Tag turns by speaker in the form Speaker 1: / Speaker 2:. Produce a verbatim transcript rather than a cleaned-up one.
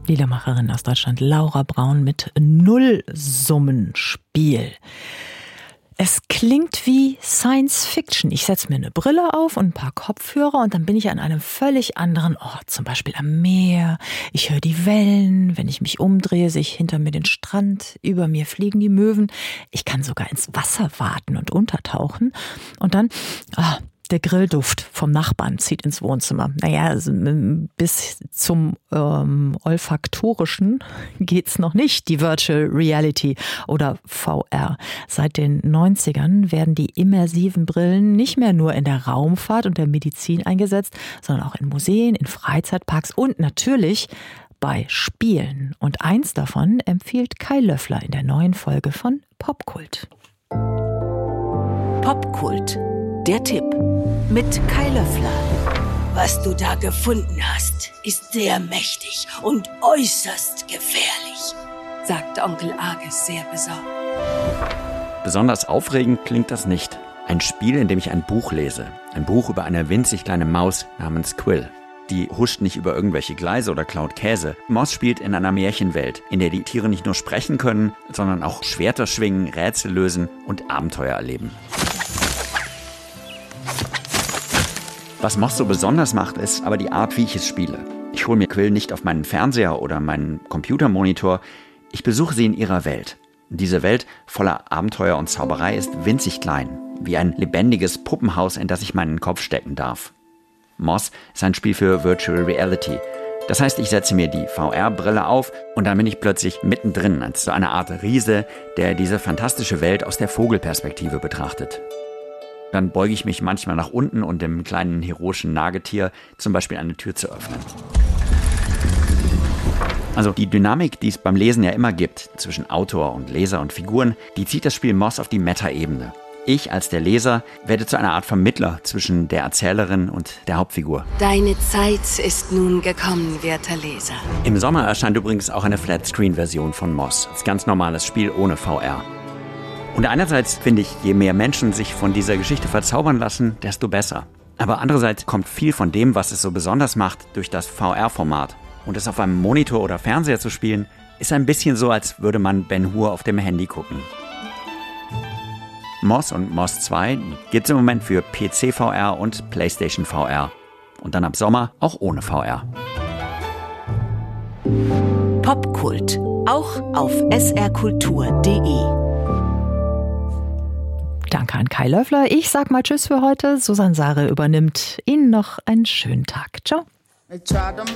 Speaker 1: Liedermacherin aus Deutschland Laura Braun mit Nullsummenspiel. Es klingt wie Science Fiction. Ich setze mir eine Brille auf und ein paar Kopfhörer und dann bin ich an einem völlig anderen Ort, zum Beispiel am Meer. Ich höre die Wellen, wenn ich mich umdrehe, sehe ich hinter mir den Strand, über mir fliegen die Möwen. Ich kann sogar ins Wasser waten und untertauchen und dann... Oh, der Grillduft vom Nachbarn zieht ins Wohnzimmer. Naja, also bis zum ähm, Olfaktorischen geht's noch nicht, die Virtual Reality oder V R. Seit den neunzigern werden die immersiven Brillen nicht mehr nur in der Raumfahrt und der Medizin eingesetzt, sondern auch in Museen, in Freizeitparks und natürlich bei Spielen. Und eins davon empfiehlt Kai Löffler in der neuen Folge von Popkult.
Speaker 2: Popkult. Der Tipp mit Kai Löffler.
Speaker 3: Was du da gefunden hast, ist sehr mächtig und äußerst gefährlich, sagt Onkel Arges sehr besorgt.
Speaker 4: Besonders aufregend klingt das nicht. Ein Spiel, in dem ich ein Buch lese. Ein Buch über eine winzig kleine Maus namens Quill. Die huscht nicht über irgendwelche Gleise oder klaut Käse. Moss spielt in einer Märchenwelt, in der die Tiere nicht nur sprechen können, sondern auch Schwerter schwingen, Rätsel lösen und Abenteuer erleben. Was Moss so besonders macht, ist aber die Art, wie ich es spiele. Ich hole mir Quill nicht auf meinen Fernseher oder meinen Computermonitor. Ich besuche sie in ihrer Welt. Diese Welt voller Abenteuer und Zauberei ist winzig klein, wie ein lebendiges Puppenhaus, in das ich meinen Kopf stecken darf. Moss ist ein Spiel für Virtual Reality. Das heißt, ich setze mir die V R-Brille auf und dann bin ich plötzlich mittendrin, als so eine Art Riese, der diese fantastische Welt aus der Vogelperspektive betrachtet. Dann beuge ich mich manchmal nach unten, um dem kleinen heroischen Nagetier zum Beispiel eine Tür zu öffnen. Also die Dynamik, die es beim Lesen ja immer gibt, zwischen Autor und Leser und Figuren, die zieht das Spiel Moss auf die Meta-Ebene. Ich als der Leser werde zu einer Art Vermittler zwischen der Erzählerin und der Hauptfigur.
Speaker 3: Deine Zeit ist nun gekommen, werter Leser.
Speaker 4: Im Sommer erscheint übrigens auch eine Flatscreen-Version von Moss. Als ganz normales Spiel ohne V R. Und einerseits finde ich, je mehr Menschen sich von dieser Geschichte verzaubern lassen, desto besser. Aber andererseits kommt viel von dem, was es so besonders macht, durch das V R-Format. Und es auf einem Monitor oder Fernseher zu spielen, ist ein bisschen so, als würde man Ben-Hur auf dem Handy gucken. Moss und Moss zwei gibt es im Moment für P C V R und PlayStation V R. Und dann ab Sommer auch ohne V R.
Speaker 2: Popkult. Auch auf s r kultur punkt d e.
Speaker 1: Danke an Kai Löffler. Ich sag mal Tschüss für heute. Susanne Sare übernimmt. Ihnen noch einen schönen Tag. Ciao.